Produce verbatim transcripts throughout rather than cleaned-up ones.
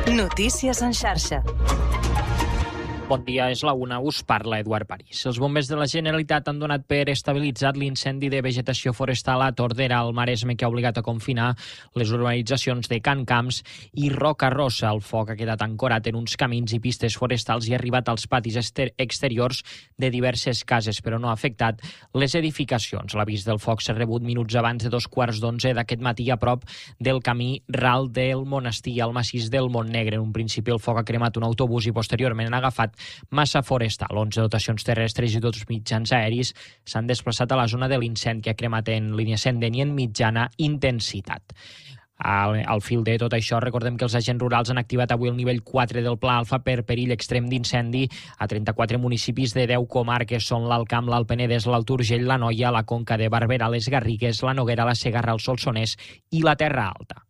Notícies en xarxa. Bon dia, és la una, us parla Eduard París. Els bombers de la Generalitat han donat per estabilitzat l'incendi de vegetació forestal a Tordera, al Maresme, que ha obligat a confinar les urbanitzacions de Can Camps i Roca Rossa. El foc ha quedat ancorat en uns camins i pistes forestals i ha arribat als patis exteriors de diverses cases, però no ha afectat les edificacions. L'avís del foc s'ha rebut minuts abans de dos quarts d'onze d'aquest matí a prop del camí ral del Monestir, al massís del Montnegre. En un principi el foc ha cremat un autobús i posteriorment ha agafat massa forestal. onze dotacions terrestres i dos mitjans aeris s'han desplaçat a la zona de l'incendi, que ha cremat en línia ascendent i en mitjana intensitat. Al, al fil de tot això, recordem que els agents rurals han activat avui el nivell quatre del Pla Alfa per perill extrem d'incendi a trenta-quatre municipis de deu comarques. Són l'Alt Camp, l'Alt Penedès, l'Alt Urgell, la Noia, la Conca de Barberà, les Garrigues, la Noguera, la Segarra, el Solsonès i la Terra Alta.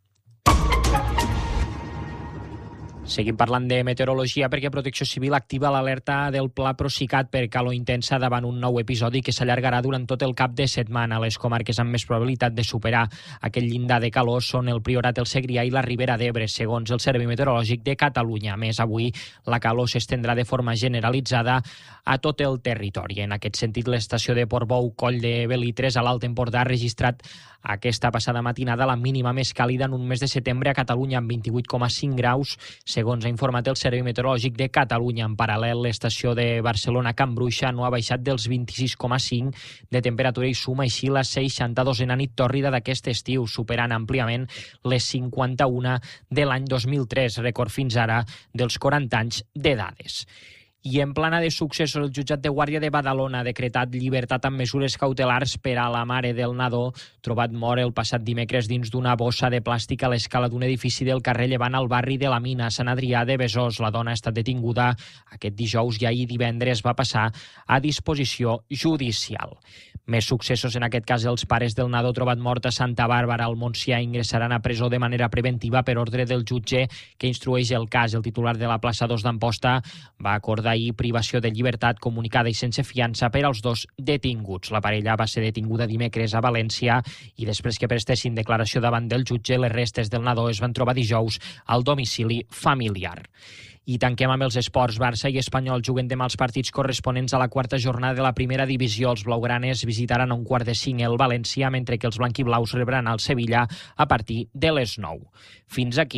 Seguim parlant de meteorologia perquè Protecció Civil activa l'alerta del Pla Procicat per calor intensa davant un nou episodi que s'allargarà durant tot el cap de setmana. Les comarques amb més probabilitat de superar aquest llindar de calor són el Priorat, el Segrià i la Ribera d'Ebre, segons el Servei Meteorològic de Catalunya. A més, avui la calor s'estendrà de forma generalitzada a tot el territori. En aquest sentit, l'estació de Portbou, Coll de Belitres, a l'Alt Empordà, ha registrat aquesta passada matinada la mínima més càlida en un mes de setembre a Catalunya, amb vint-i-vuit coma cinc graus, segons ha informat el Servei Meteorològic de Catalunya. En paral·lel, l'estació de Barcelona, Can Bruixa, no ha baixat dels vint-i-sis coma cinc de temperatura i suma així la seixanta-dosena nit tòrrida d'aquest estiu, superant àmpliament les cinquanta-una de l'any dos mil tres, rècord fins ara dels quaranta anys de dades. I en plana de successos, el jutjat de Guàrdia de Badalona ha decretat llibertat amb mesures cautelars per a la mare del nadó trobat mort el passat dimecres dins d'una bossa de plàstic a l'escala d'un edifici del carrer Llevant al barri de la Mina, a Sant Adrià de Besòs. La dona ha estat detinguda aquest dijous i ahir divendres va passar a disposició judicial. Més successos, en aquest cas els pares del nadó trobat mort a Santa Bàrbara al Montsià ingressaran a presó de manera preventiva per ordre del jutge que instrueix el cas. El titular de la plaça dos d'Amposta va acordar ahir privació de llibertat comunicada i sense fiança per als dos detinguts. La parella va ser detinguda dimecres a València i després que prestessin declaració davant del jutge, les restes del nadó es van trobar dijous al domicili familiar. I tanquem amb els esports. Barça i Espanyol juguen demà els partits corresponents a la quarta jornada de la primera divisió. Els blaugranes visitaran a un quart de cinc el València, mentre que els blanquiblaus rebran al Sevilla a partir de les nou. Fins aquí